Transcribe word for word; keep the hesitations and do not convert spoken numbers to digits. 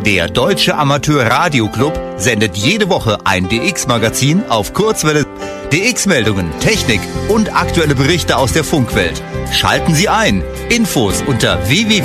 Der Deutsche Amateur Radio Club sendet jede Woche ein D X-Magazin auf Kurzwelle. D X-Meldungen, Technik und aktuelle Berichte aus der Funkwelt. Schalten Sie ein. Infos unter w w w